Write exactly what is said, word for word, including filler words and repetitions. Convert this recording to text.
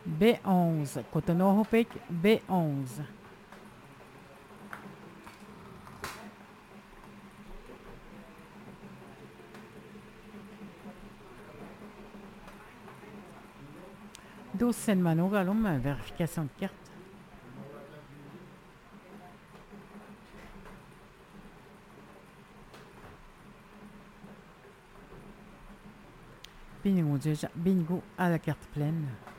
B onze. Cotonou-Hopek, B onze. douze Senmano, galum, vérification de carte. Bingo, déjà, bingo à la carte pleine.